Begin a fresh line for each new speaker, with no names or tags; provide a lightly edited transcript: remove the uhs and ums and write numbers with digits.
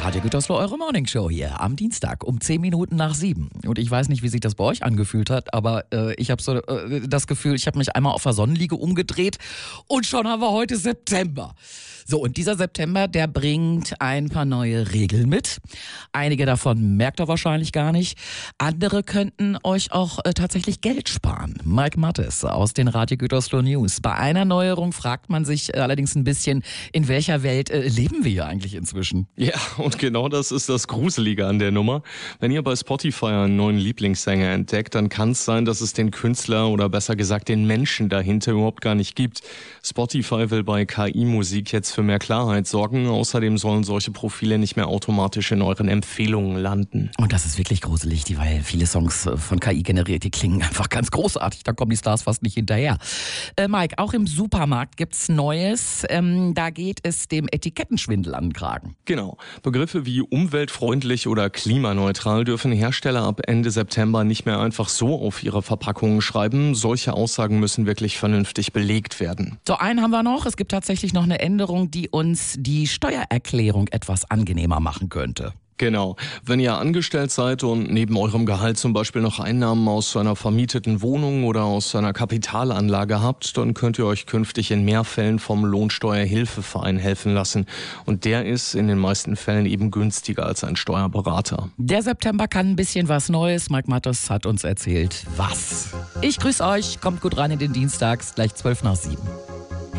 Radio Gütersloh, eure Morningshow hier am Dienstag um 10 Minuten nach 7. Und ich weiß nicht, wie sich das bei euch angefühlt hat, aber ich habe so das Gefühl, ich habe mich einmal auf der Sonnenliege umgedreht und schon haben wir heute September. So, und dieser September, der bringt ein paar neue Regeln mit. Einige davon merkt ihr wahrscheinlich gar nicht. Andere könnten euch auch tatsächlich Geld sparen. Mike Mattes aus den Radio Gütersloh News. Bei einer Neuerung fragt man sich allerdings ein bisschen, in welcher Welt leben wir hier eigentlich inzwischen?
Ja, und genau das ist das Gruselige an der Nummer. Wenn ihr bei Spotify einen neuen Lieblingssänger entdeckt, dann kann es sein, dass es den Künstler oder besser gesagt den Menschen dahinter überhaupt gar nicht gibt. Spotify will bei KI-Musik jetzt für mehr Klarheit sorgen. Außerdem sollen solche Profile nicht mehr automatisch in euren Empfehlungen landen.
Und das ist wirklich gruselig, weil viele Songs von KI generiert, die klingen einfach ganz großartig. Da kommen die Stars fast nicht hinterher. Mike, auch im Supermarkt gibt's Neues. Da geht es dem Etikettenschwindel an den Kragen.
Genau. Begriffe wie umweltfreundlich oder klimaneutral dürfen Hersteller ab Ende September nicht mehr einfach so auf ihre Verpackungen schreiben. Solche Aussagen müssen wirklich vernünftig belegt werden.
So, einen haben wir noch. Es gibt tatsächlich noch eine Änderung, die uns die Steuererklärung etwas angenehmer machen könnte.
Genau. Wenn ihr angestellt seid und neben eurem Gehalt zum Beispiel noch Einnahmen aus einer vermieteten Wohnung oder aus einer Kapitalanlage habt, dann könnt ihr euch künftig in mehr Fällen vom Lohnsteuerhilfeverein helfen lassen. Und der ist in den meisten Fällen eben günstiger als ein Steuerberater.
Der September kann ein bisschen was Neues. Mike Mattes hat uns erzählt, was. Ich grüße euch. Kommt gut rein in den Dienstags, gleich 12 nach 7.